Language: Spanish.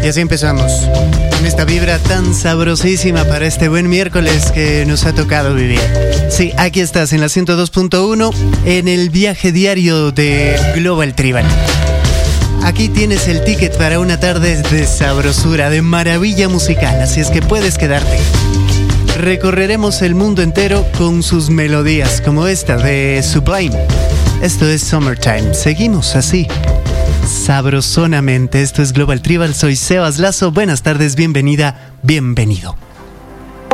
Y así empezamos, con esta vibra tan sabrosísima para este buen miércoles que nos ha tocado vivir. Sí, aquí estás en la 102.1, en el viaje diario de Global Tribal. Aquí tienes el ticket para una tarde de sabrosura, de maravilla musical, así es que puedes quedarte. Recorreremos el mundo entero con sus melodías, como esta de Sublime. Esto es Summertime, seguimos así, sabrosonamente. Esto es Global Tribal, soy Sebas Lazo, buenas tardes, bienvenida, bienvenido.